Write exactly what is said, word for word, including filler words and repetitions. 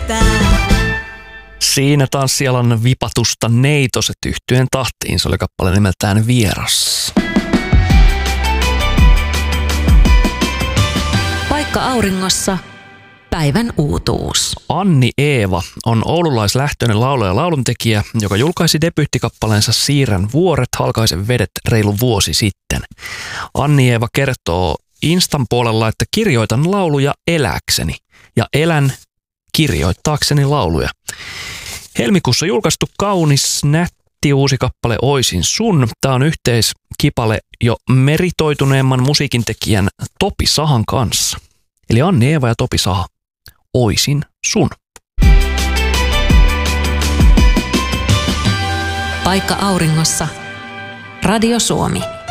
riittää. Siinä tanssialan vipatusta Neitoset yhtyen tahtiin. Se oli kappale nimeltään Vieras. Paikka auringossa. Päivän uutuus. Anni Eeva on oululaislähtöinen laulaja ja lauluntekijä, joka julkaisi debyyttikappaleensa Siirrän vuoret, halkaisen vedet reilu vuosi sitten. Anni Eeva kertoo Instan puolella, että kirjoitan lauluja eläkseni ja elän kirjoittaakseni lauluja. Helmikuussa julkaistu kaunis, nätti uusi kappale Oisin sun. Tämä on yhteiskipale jo meritoituneemman musiikintekijän Topi Sahan kanssa. Eli Anni Eeva ja Topi Saha. Oisin sun. Paikka auringossa. Radio Suomi.